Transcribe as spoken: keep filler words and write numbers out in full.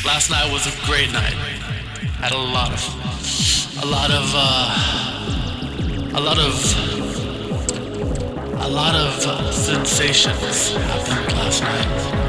Last night was a great night. Had a lot of, a lot of, uh, a lot of, a lot of uh, sensations happened last night.